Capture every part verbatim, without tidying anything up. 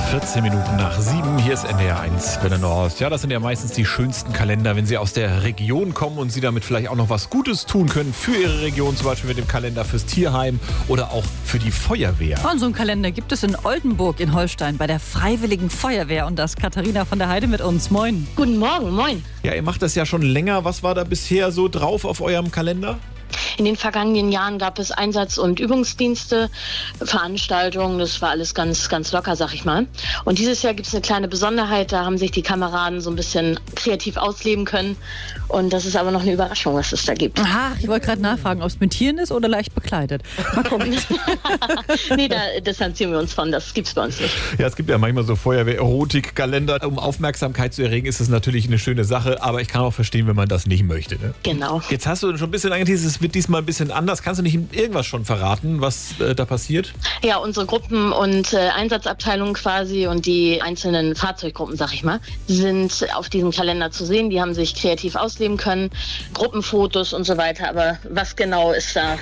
vierzehn Minuten nach sieben, hier ist N D R eins Welle Nord. Ja, das sind ja meistens die schönsten Kalender, wenn Sie aus der Region kommen und Sie damit vielleicht auch noch was Gutes tun können für Ihre Region, zum Beispiel mit dem Kalender fürs Tierheim oder auch für die Feuerwehr. Und so einen Kalender gibt es in Oldenburg in Holstein bei der Freiwilligen Feuerwehr und das Katharina von der Heide mit uns. Moin. Guten Morgen, moin. Ja, ihr macht das ja schon länger. Was war da bisher so drauf auf eurem Kalender? In den vergangenen Jahren gab es Einsatz- und Übungsdienste, Veranstaltungen, das war alles ganz, ganz locker, sag ich mal. Und dieses Jahr gibt es eine kleine Besonderheit, da haben sich die Kameraden so ein bisschen kreativ ausleben können. Und das ist aber noch eine Überraschung, was es da gibt. Aha, ich wollte gerade nachfragen, ob es mit Tieren ist oder leicht bekleidet. Mal gucken. Nee, da distanzieren wir uns von, das gibt's bei uns nicht. Ja, es gibt ja manchmal so Feuerwehr-Erotik-Kalender. Um Aufmerksamkeit zu erregen, ist es natürlich eine schöne Sache, aber ich kann auch verstehen, wenn man das nicht möchte. Ne? Genau. Jetzt hast du schon ein bisschen angeteasert, es wird diesmal ein bisschen anders. Kannst du nicht irgendwas schon verraten, was äh, da passiert? Ja, unsere Gruppen- und äh, Einsatzabteilungen quasi und die einzelnen Fahrzeuggruppen, sag ich mal, sind auf diesem Kalender zu sehen. Die haben sich kreativ ausleben können, Gruppenfotos und so weiter. Aber was genau ist da?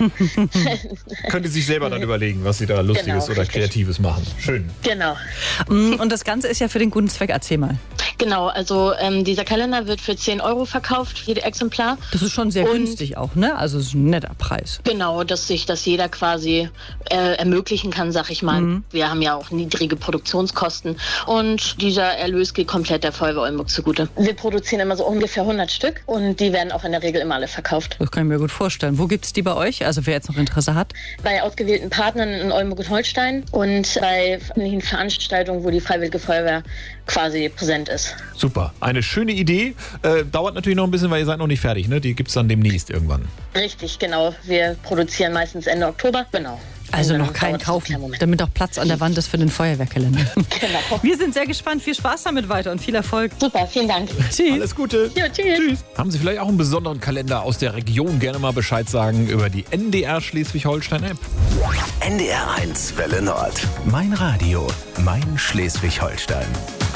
Könnt ihr sich selber dann überlegen, was sie da Lustiges Genau, oder richtig. Kreatives machen. Schön. Genau. Und das Ganze ist ja für den guten Zweck. Erzähl mal. Genau, also ähm, dieser Kalender wird für zehn Euro verkauft, jede Exemplar. Das ist schon sehr Und- günstig auch, ne? Also es ist ein netter Preis. Genau, dass sich das jeder quasi äh, ermöglichen kann, sag ich mal. Mhm. Wir haben ja auch niedrige Produktionskosten und dieser Erlös geht komplett der Feuerwehr Oldenburg zugute. Wir produzieren immer so ungefähr hundert Stück und die werden auch in der Regel immer alle verkauft. Das kann ich mir gut vorstellen. Wo gibt's die bei euch? Also wer jetzt noch Interesse hat? Bei ausgewählten Partnern in Oldenburg und Holstein und bei öffentlichen Veranstaltungen, wo die Freiwillige Feuerwehr quasi präsent ist. Super. Eine schöne Idee. Äh, dauert natürlich noch ein bisschen, weil ihr seid noch nicht fertig. Ne? Die gibt es dann demnächst irgendwann. Richtig, genau. Wir produzieren meistens Ende Oktober. Genau. Also Und dann noch keinen dauert es einen kaufen, kleinen Moment. damit auch Platz an der Wand ist für den Feuerwehrkalender. Genau. Wir sind sehr gespannt. Viel Spaß damit weiter und viel Erfolg. Super, vielen Dank. Tschüss. Alles Gute. Ja, tschüss. Haben Sie vielleicht auch einen besonderen Kalender aus der Region? Gerne mal Bescheid sagen über die N D R Schleswig-Holstein-App. N D R eins Welle Nord. Mein Radio, mein Schleswig-Holstein.